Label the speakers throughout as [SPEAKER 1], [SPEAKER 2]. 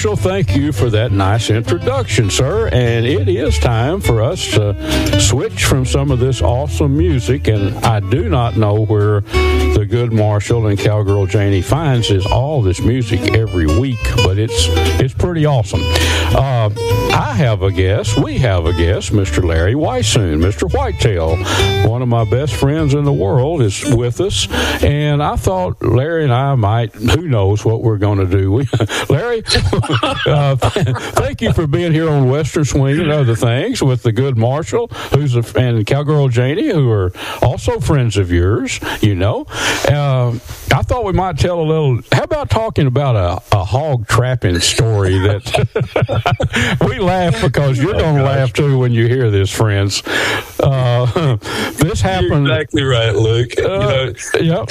[SPEAKER 1] Marshall, thank you for that nice introduction, sir. And it is time for us to switch from some of this awesome music. And I do not know where the good Marshall and Cowgirl Janie finds all this music every week, but it's pretty awesome. I have a guest. We have a guest, Mr. Larry Weishuhn, Mr. Whitetail. One of my best friends in the world is with us. And I thought Larry and I might, who knows what we're going to do. Larry, thank you for being here on Western Swing and other things with the good Marshall, and Cowgirl Janie, who are also friends of yours, you know. I thought we might tell a little, how about talking about a hog trapping story that we laugh because you're going to laugh too when you hear this, friends. This happened.
[SPEAKER 2] You're exactly right, Luke.
[SPEAKER 1] Yep.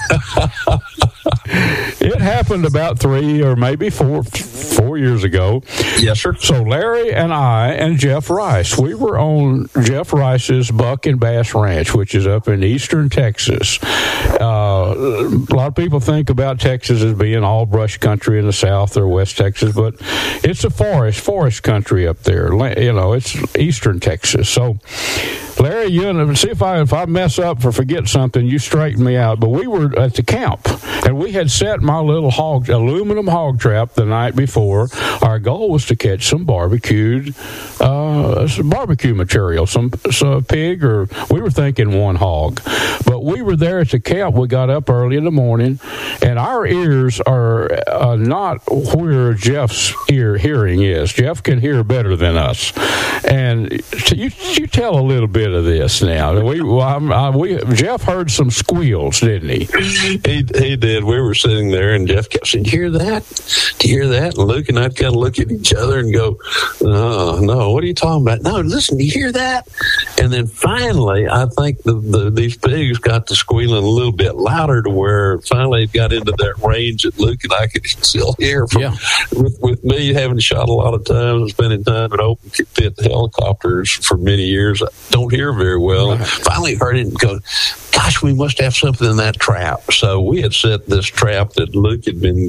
[SPEAKER 1] It happened about 3 or maybe 4 years ago.
[SPEAKER 2] Yes, sir. So
[SPEAKER 1] Larry and I and Jeff Rice, we were on Jeff Rice's Buck and Bass Ranch, which is up in eastern Texas. A lot of people think about Texas as being all brush country in the south or west Texas, but it's a forest country up there. You know, it's eastern Texas. So Larry, see if I mess up or forget something, you straighten me out. But we were at the camp, and we had set my little aluminum hog trap the night before. Our goal was to catch some barbecued barbecue material, some pig, or we were thinking one hog. But we were there at the camp. We got up early in the morning, and our ears are not where Jeff's hearing is. Jeff can hear better than us. And you tell a little bit of this now. Jeff heard some squeals, didn't he?
[SPEAKER 2] He did. We were sitting there, and Jeff kept saying, "Do you hear that? Do you hear that?" And Luke and I'd kind of look at each other and go, "No, what are you talking about? No, listen, do you hear that?" And then finally, I think these pigs got to squealing a little bit louder to where finally it got into that range that Luke and I could still hear. With me having shot a lot of times and spending time at open pit helicopters for many years, I don't hear very well. Right. Finally heard it and go, "Gosh, we must have something in that trap." So we had set this trap that Luke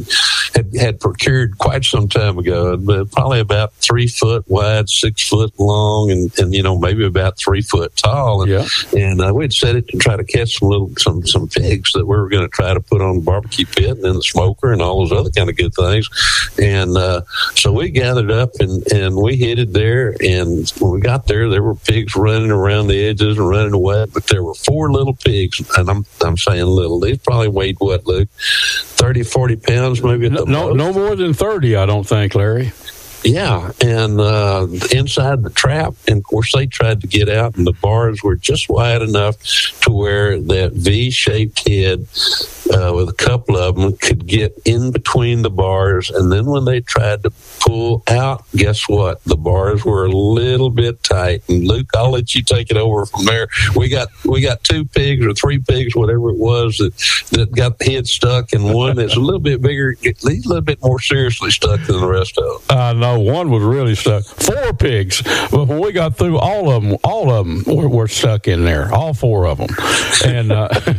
[SPEAKER 2] had procured quite some time ago, but probably about 3 foot wide, 6 foot long, and maybe about 3 foot tall. And we'd set it to try to catch some pigs that we were going to try to put on the barbecue pit and then the smoker and all those other kind of good things. And so we gathered up and we headed there. And when we got there were pigs running around the edges and running away, but there were 4 little pigs, and I'm saying little. They probably weighed what, Luke? 30, 40 pounds, maybe.
[SPEAKER 1] No more than 30, I don't think, Larry.
[SPEAKER 2] Yeah, and inside the trap, and of course they tried to get out, and the bars were just wide enough to where that V-shaped head with a couple of them could get in between the bars, and then when they tried to pull out, guess what? The bars were a little bit tight. And Luke, I'll let you take it over from there. We got 2 pigs or 3 pigs, whatever it was, that got the head stuck, and one that's a little bit bigger, he's a little bit more seriously stuck than the rest of them.
[SPEAKER 1] No, one was really stuck. 4 pigs, but when we got through, all of them were stuck in there, all 4 of them. And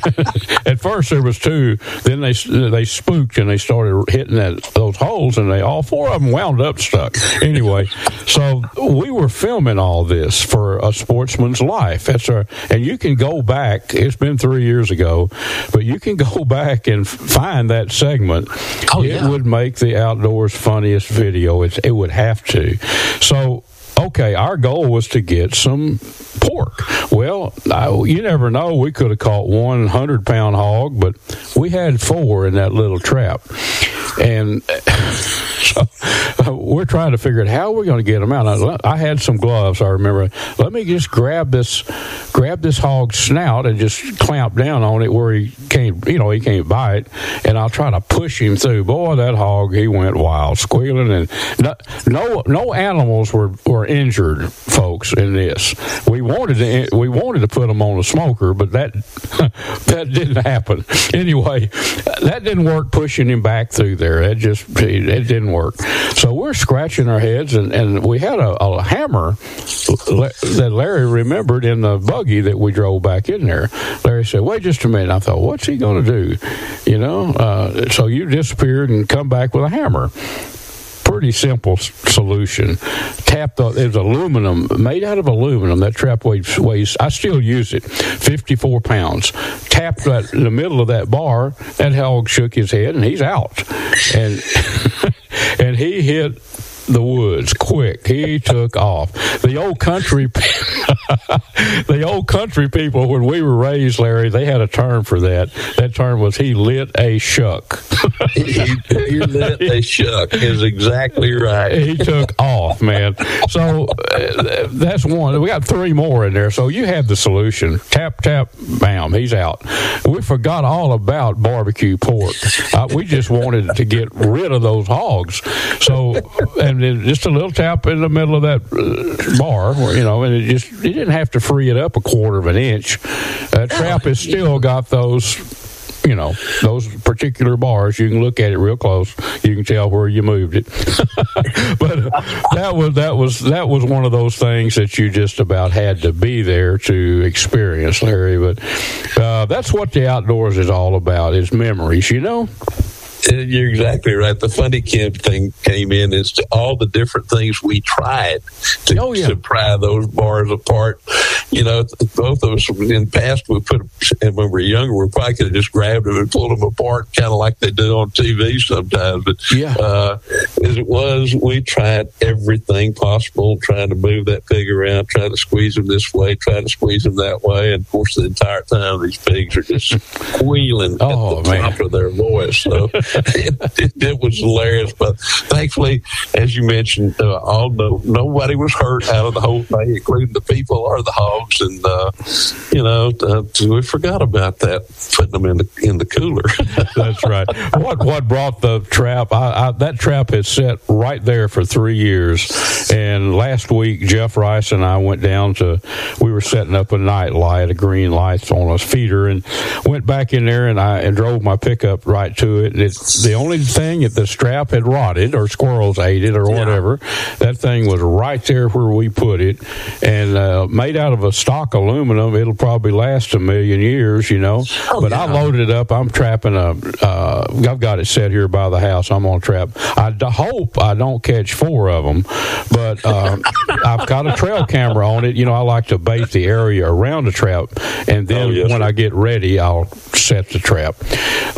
[SPEAKER 1] at first there was 2. Then they spooked and they started hitting those holes, and all 4 of them wound up stuck. Anyway, so we were filming all this for A Sportsman's Life. And you can go back. It's been 3 years ago, but you can go back and find that segment. It would make the outdoors funniest video. It would have to. So, okay, our goal was to get some pork. Well, you never know. We could have caught 100-pound hog, but we had 4 in that little trap. And so we're trying to figure out how we're going to get them out. I had some gloves, I remember. Let me just grab this hog's snout and just clamp down on it where he can't bite, and I'll try to push him through. Boy, that hog, he went wild, squealing, and no animals were injured, folks, in this. We wanted to put them on a smoker, but that didn't happen. Anyway, that didn't work, pushing him back through there. It didn't work. So we're scratching our heads, and we had a hammer that Larry remembered in the buggy that we drove back in there. Larry said, "Wait just a minute." I thought, what's he going to do? So you disappeared and come back with a hammer. pretty simple solution. It was aluminum, made out of aluminum. That trap weighs, I still use it, 54 pounds. Tapped that in the middle of that bar, that hog shook his head, and he's out. And and he hit the woods quick. He took off. The old country people, when we were raised, Larry, they had a term for that. That term was he lit a shuck.
[SPEAKER 2] he lit a shuck is exactly right.
[SPEAKER 1] He took off, man. So that's one. We got 3 more in there. So you have the solution. Tap, tap, bam, he's out. We forgot all about barbecue pork. We just wanted to get rid of those hogs. So, and then just a little tap in the middle of that bar, and it didn't have to free it up a quarter of an inch. That trap has still got those particular bars. You can look at it real close. You can tell where you moved it. But that was one of those things that you just about had to be there to experience, Larry. But that's what the outdoors is all about, is memories,
[SPEAKER 2] You're exactly right. The funny kid thing came in as to all the different things we tried to pry those bars apart. Both of us in the past, and when we were younger, we probably could have just grabbed them and pulled them apart, kind of like they do on TV sometimes. But as it was, we tried everything possible, trying to move that pig around, trying to squeeze them this way, trying to squeeze them that way. And of course, the entire time, these pigs are just squealing at the top of their voice. So it was hilarious, but thankfully, as you mentioned, nobody was hurt out of the whole thing, including the people or the hogs, and we forgot about that, putting them in the cooler.
[SPEAKER 1] That's right. What brought the trap? That trap had set right there for 3 years, and last week Jeff Rice and I went down we were setting up a night light, a green light on a feeder, and went back in there and drove my pickup right to it. And it's the only thing that the strap had rotted, or squirrels ate it, or whatever. That thing was right there where we put it, and made out of a stock aluminum. It'll probably last a million years, But I loaded it up. I'm trapping I've got it set here by the house. I'm on trap. I hope I don't catch 4 of them, but I've got a trail camera on it. I like to bait the area around the trap, and then when I get ready, I'll set the trap.